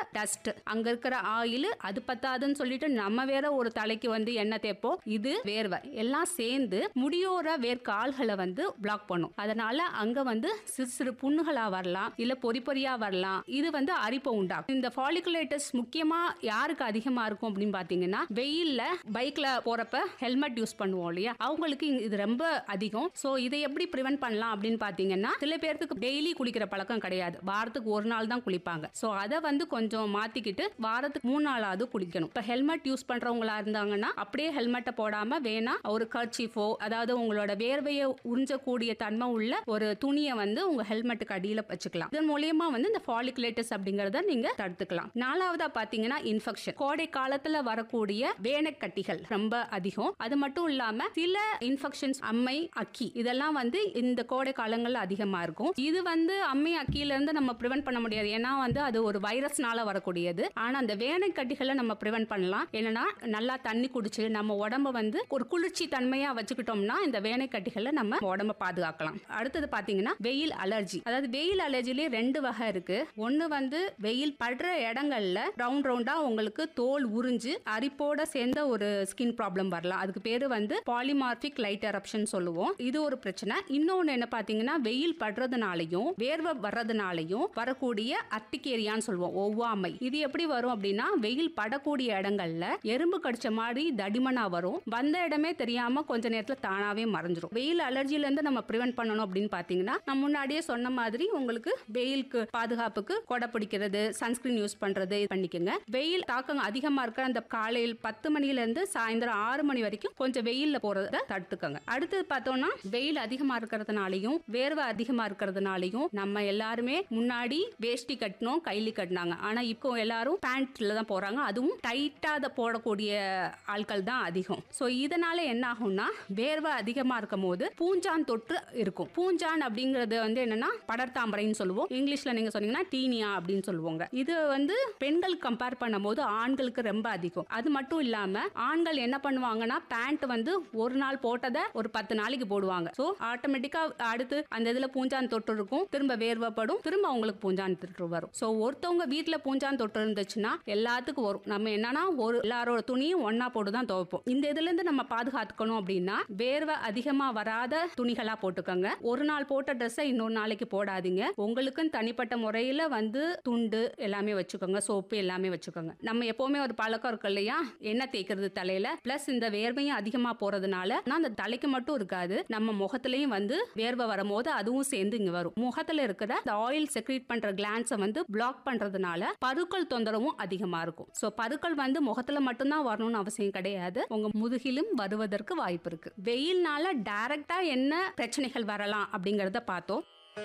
Dust, அங்க இருக்கிற oil, அது பத்தாதுன்னு சொல்லிட்டு நம்ம வேற ஒரு தலைக்கு எண்ணெய் தேப்போம். இது வேர்வை எல்லாம் சேர்ந்து முடியோர வேர்க்கால்களை பிளாக் பண்ணும். அதனால அங்க சிறு சிறு புண்ணுகளா வரலாம், இல்ல பொறி பொறியா வரலாம். இது அரிப்பை உண்டாக்கும். இந்த ஃபாலிகுலைட்டிஸ் முக்கியமா யாருக்கு அதிகமா இருக்கும் அப்படின்னு பாத்தீங்கன்னா, வெயில்ல பைக்ல போறப்ப ஹெல்மெட் யூஸ் பண்ணுவோம் இல்லையா, அவங்களுக்கு இது ரொம்ப அதிகம். சோ இதை எப்படி பிரிவென்ட் பண்ணலாம் அப்படின்னு பாத்தீங்கன்னா, சில பேருக்கு டெய்லி குளிக்கிற பழக்கம் கிடையாது, வாரத்துக்கு ஒரு நாள் தான் குளிப்பாங்க. சோ அதை கொஞ்சம் மாத்திக்கிட்டு வாரத்துக்கு 3 நாளாவது குளிக்கணும். இப்ப ஹெல்மெட் யூஸ் பண்றவங்களா இருந்தாங்கன்னா அப்படியே ஹெல்மெட்டை போடாம வேணா ஒரு கர்ச்சீஃபோ, அதாவது உங்களோட வேர்வையை உறிஞ்சக்கூடிய தன்மை உள்ள ஒரு துணியை உங்க ஹெல்மெட்டுக்கு அடியில வச்சுக்கலாம். இதன் மூலியமா இந்த ஃபாலிகுலைட்டிஸ் அப்படிங்கறத நீங்க தடுத்துக்கலாம். நாலாவதா பாத்தீங்கன்னா இன்ஃபெக்ஷன். கோடை காலத்துல வரக்கூடிய வேனக்கட்டிகள் ரொம்ப அதிகம். அது மட்டும் இல்லாம சில இன்ஃபெக்ஷன்ஸ், அம்மை, அக்கி, இதெல்லாம் இந்த கோடை காலங்கள்ல அதிகமா இருக்கும். இது அம்மை, அக்கில இருந்து நம்ம பிரிவென்ட் பண்ண முடியாது, ஏன்னா அது ஒரு வைரஸ்னால வரக்கூடியது. ஆனா அந்த வேனக்கட்டிகளை நம்ம பிரிவென்ட் பண்ணலாம். என்னன்னா நல்லா தண்ணி குடிச்சு நம்ம உடம்ப ஒரு குளிர்ச்சி தன்மையா வச்சுக்கிட்டோம்னா இந்த வேனக்கட்டிகளை நம்ம உடம்ப பாதுகாக்கலாம். அடுத்தது பாத்தீங்கன்னா வெயில் அலர்ஜி. அதாவது வெயில் அலர்ஜிலே 2 வகை இருக்கு. ஒன்னு வெயில் படுற இடங்கள்ல ரவுண்ட் ரவுண்டா உங்களுக்கு தோல் உறிஞ்சு அரிப்போட சேர்ந்த ஒரு ஸ்கின் ப்ராப்ளம் வரலாம். அதுக்கு பேரு பாலிமார்பிக் லைட் எரப்ஷன் சொல்லுவோம். இது ஒரு பிரச்சனை. இன்னொன்னு என்ன பாத்தீங்கன்னா, வெயில் படுறதுனாலையும் வேர்வை வர்றதுனாலையும் வரக்கூடிய அர்டிகேரியான்னு சொல்லுவோம், ஒவ்வாமை. இது எப்படி வரும் அப்படின்னா, வெயில் படக்கூடிய இடங்கள்ல எறும்பு கடிச்ச மாதிரி தடிமனா வரும். வந்த இடமே தெரியாம கொஞ்ச நேரத்துல தானாவே மறைஞ்சிரும். வெயில் அலர்ஜில இருந்து நம்ம பிரிவென்ட் பண்ணணும் அப்படின்னு பாத்தீங்கன்னா, நான் முன்னாடியே சொன்ன மாதிரி உங்களுக்கு வெயிலுக்கு பாதுகாப்புக்கு கொடை பிடிக்கிறது, சன்ஸ்கிரீன் யூஸ் பண்றது பண்ணிக்கங்க. வெயில் தாக்கம் அதிகமா இருக்க அந்த காலையில் 10 மணில இருந்து சாயந்தரம் 6 மணி வரைக்கும் கொஞ்சம் வெயில்ல போறத தடுத்துக்கங்க. அடுத்து பார்த்தோம்னா, வெயில் அதிகமா இருக்கிறதுனாலையும் வேர்வை அதிகமா இருக்கிறதுனாலையும் நம்ம எல்லாருமே முன்னாடி வேஷ்டி கட்டணும், கைலி கட்டினாங்க. ஆனா இப்போ எல்லாரும் பேண்ட்ல தான் போறாங்க. அதுவும் டைட்டா போடக்கூடிய ஆட்கள் தான் அதிகம். சோ இதனால என்ன ஆகும்னா, வேர்வை அதிகமா இருக்கும் போது பூஞ்சான் தொற்று இருக்கும். பூஞ்சான் அப்படிங்கிறது என்னன்னா படர்தாமரைன்னு சொல்லுவோம். இங்கிலீஷ்ல நீங்க சொன்னீங்கன்னா டீனியா அப்படின்னு சொல்லுவாங்க. இது பெண்கள் கம்பேர் பண்ணும்போது ஆண்களுக்கு ரொம்ப அதிகம். அது மட்டும் இல்லாம ஆண்கள் என்ன பண்ணுவாங்கன்னா, பேண்ட் ஒரு நாள் போட்டதை ஒரு 10 நாளைக்கு போடுவாங்க. சோ ஆட்டோமேட்டிக்கா அடுத்து அந்த இதுல பூஞ்சான் தொற்று இருக்கும், திரும்ப வேர்வைப்படும், திரும்ப அவங்களுக்கு பூஞ்சான் தொற்று வரும். சோ ஒருத்தவங்க வீட்டுல பூஞ்சான் தொற்று இருந்துச்சுன்னா எல்லாத்துக்கும் வரும். நம்ம என்னன்னா எல்லாரோட துணியும் ஒன்னா போட்டு தான் துவைப்போம். இந்த இதுல இருந்து நம்ம பாதுகாத்துக்கணும் அப்படின்னா, வேர்வை அதிகமா வராத துணிகளா போட்டுக்கோங்க. ஒரு நாள் போட்ட ட்ரெஸ்ஸை இன்னொரு நாளைக்கு போடாதீங்க. உங்களுக்கும் தனிப்பட்ட முறையில துண்டு எல்லாமே வச்சுக்கோங்க, சோப்பு எல்லாமே வச்சுக்கோங்க. நம்ம எப்பவுமே ஒரு பழக்கம் இருக்கு இல்லையா, எண்ணெய் தேய்க்கிறது தலையில, பிளஸ் இந்த வேர்வையும் அதிகமா போறதுனால அந்த தலைக்கு மட்டும் இருக்காது, நம்ம முகத்திலையும் வேர்வை வரும்போது அதுவும் சேர்ந்து இங்க வரும். முகத்துல இருக்கிற ஆயில் செக்ரீட் பண்ற கிளான்ஸை பிளாக் பண்றதுனால பருக்கள் தொந்தரவும் அதிகமா இருக்கும். சோ பருக்கள் முகத்துல மட்டும்தான் வரணும்னு அவசியம் கிடையாது, உங்க முதுகிலும் வருவதற்கு வாய்ப்பு இருக்கு. வெயில்னால டைரக்டா என்ன பிரச்சனைகள் வரலாம் அப்படிங்கறத பார்த்தோம்.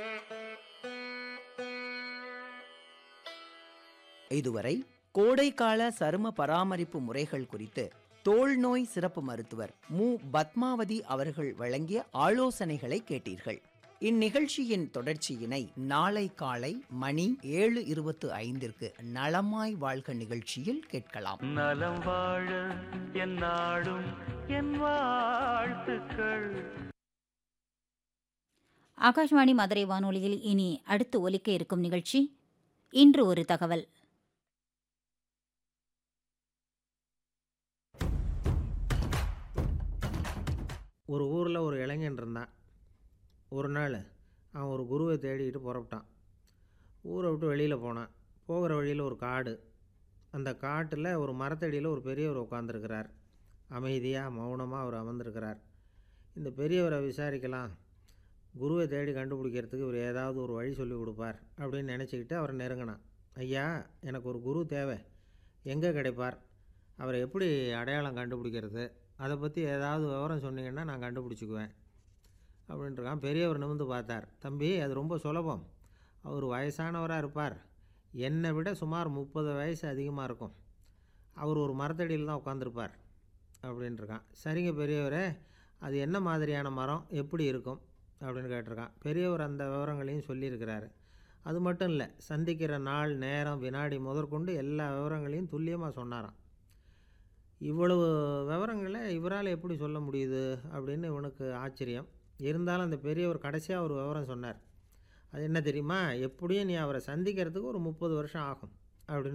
இதுவரை கோடைக்கால சரும பராமரிப்பு முறைகள் குறித்து தோல் நோய் சிறப்பு மருத்துவர் மு. பத்மாவதி அவர்கள் வழங்கிய ஆலோசனைகளை கேட்டீர்கள். இந்நிகழ்ச்சியின் தொடர்ச்சியினை நாளை காலை மணி 7:25 நலமாய் வாழ்க நிகழ்ச்சியில் கேட்கலாம். நலம் வாழ என் நாடும் என் வாழ்த்துக்கள். ஆகாஷ்வாணி மதுரை வானொலியில் இனி அடுத்து ஒலிக்க இருக்கும் நிகழ்ச்சி இன்று ஒரு தகவல். ஒரு ஊரில் ஒரு இளைஞன் இருந்தான். ஒரு நாள் அவன் ஒரு குருவை தேடிக்கிட்டு புறப்பட்டான். ஊரை விட்டு வெளியில் போனான். போகிற வழியில் ஒரு காடு. அந்த காட்டில் ஒரு மரத்தடியில் ஒரு பெரியவர் உட்காந்துருக்கிறார். அமைதியாக மௌனமாக அவர் அமர்ந்திருக்கிறார். இந்த பெரியவரை விசாரிக்கலாம், குருவை தேடி கண்டுபிடிக்கிறதுக்கு இவர் ஏதாவது ஒரு வழி சொல்லி கொடுப்பார் அப்படின்னு நினச்சிக்கிட்டு அவரை நெருங்கினான். ஐயா, எனக்கு ஒரு குரு தேவை, எங்கே கிடைப்பார், அவரை எப்படி அடையாளம் கண்டுபிடிக்கிறது, அதை பற்றி ஏதாவது விவரம் சொன்னீங்கன்னா நான் கண்டுபிடிச்சிக்குவேன் அப்படின்ட்டுருக்கான். பெரியவர் நிமிர்ந்து பார்த்தார். தம்பி, அது ரொம்ப சுலபம். அவர் வயசானவராக இருப்பார், என்னை விட சுமார் 30 வயசு அதிகமாக இருக்கும். அவர் ஒரு மரத்தடியில் தான் உட்காந்துருப்பார் அப்படின்ட்டுருக்கான். சரிங்க பெரியவரே, அது என்ன மாதிரியான மரம், எப்படி இருக்கும் அப்படின்னு கேட்டிருக்கான். பெரியவர் அந்த விவரங்களையும் சொல்லியிருக்கிறாரு. அது மட்டும் இல்லை, சந்திக்கிற நாள், நேரம், வினாடி முதற்கொண்டு எல்லா விவரங்களையும் துல்லியமாக சொன்னாராம். இவ்வளவு விவரங்களை இவரால் எப்படி சொல்ல முடியுது அப்படின்னு இவனுக்கு ஆச்சரியம். இருந்தாலும் அந்த பெரியவர் கடைசியாக ஒரு விவரம் சொன்னார். அது என்ன தெரியுமா, எப்படியும் நீ அவரை சந்திக்கிறதுக்கு ஒரு 30 வருஷம் ஆகும் அப்படின்னு